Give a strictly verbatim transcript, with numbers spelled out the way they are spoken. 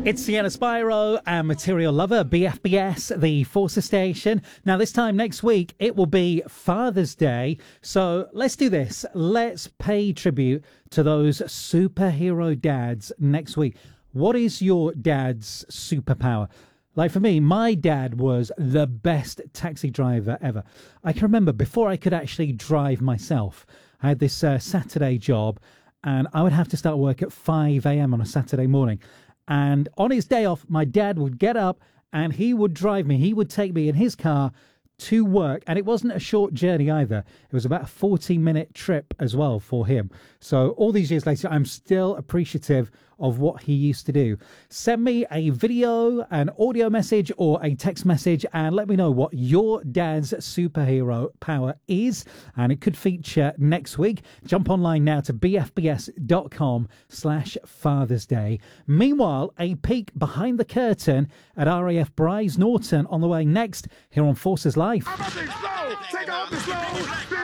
It's Sienna Spyro and Material Lover, B F B S, the Forces Station. Now, this time next week, it will be Father's Day. So let's do this. Let's pay tribute to those superhero dads next week. What is your dad's superpower? Like for me, my dad was the best taxi driver ever. I can remember before I could actually drive myself, I had this uh, Saturday job and I would have to start work at five a.m. on a Saturday morning. And on his day off, my dad would get up and he would drive me. He would take me in his car to work. And it wasn't a short journey either. It was about a forty minute trip as well for him. So all these years later, I'm still appreciative of what he used to do. Send me a video, an audio message or a text message and let me know what your dad's superhero power is. And it could feature next week. Jump online now to bfbs.com slash Father's Day. Meanwhile, a peek behind the curtain at R A F Bryce Norton on the way next here on Forces Life. Take off the slow.